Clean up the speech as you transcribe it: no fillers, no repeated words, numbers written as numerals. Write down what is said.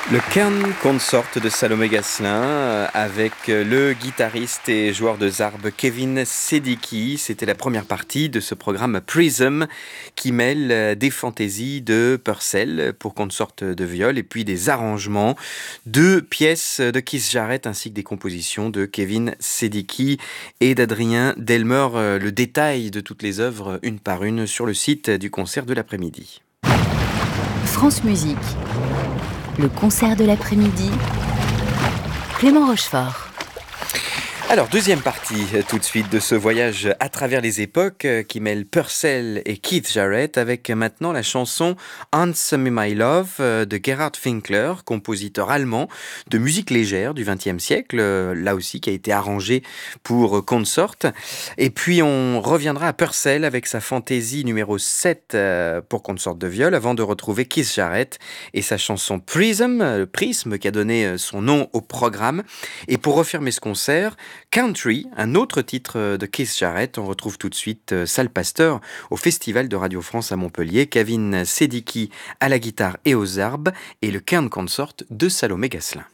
Le Kern Consort de Salomé Gasselin avec le guitariste et joueur de zarb Kevin Sedicki. C'était la première partie de ce programme Prism qui mêle des fantaisies de Purcell pour consort de viol et puis des arrangements de pièces de Keith Jarrett ainsi que des compositions de Kevin Sedicki et d'Adrien Delmer. Le détail de toutes les œuvres une par une sur le site du concert de l'après-midi. France Musique, le concert de l'après-midi, Clément Rochefort. Alors, deuxième partie tout de suite de ce voyage à travers les époques qui mêle Purcell et Keith Jarrett avec maintenant la chanson Answer Me My Love de Gerhard Finkler, compositeur allemand de musique légère du XXe siècle, là aussi qui a été arrangé pour consort. Et puis on reviendra à Purcell avec sa fantaisie numéro 7 pour consort de viol avant de retrouver Keith Jarrett et sa chanson Prism, le prisme qui a donné son nom au programme. Et pour refermer ce concert, Country, un autre titre de Keith Jarrett. On retrouve tout de suite Sal Pasteur au Festival de Radio France à Montpellier, Kevin Sedicki à la guitare et aux zarbes et le Kern Consort de Salomé Gasselin.